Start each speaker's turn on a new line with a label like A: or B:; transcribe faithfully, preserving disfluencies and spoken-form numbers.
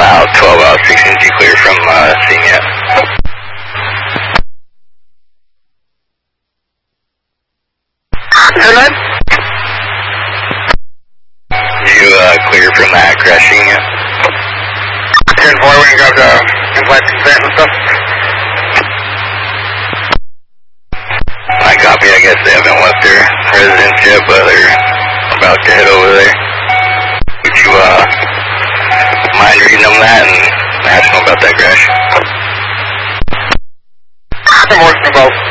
A: Out twelve out sixteen G clear from uh, seeing it.
B: ten nine?
A: You uh, clear from that crashing yet?
B: ten four, we can grab the implant consent and stuff.
A: I copy, I guess they haven't left their residence yet, but they're about to head over there. Would you uh, mind reading them that and ask them about that crash?
B: I'm working about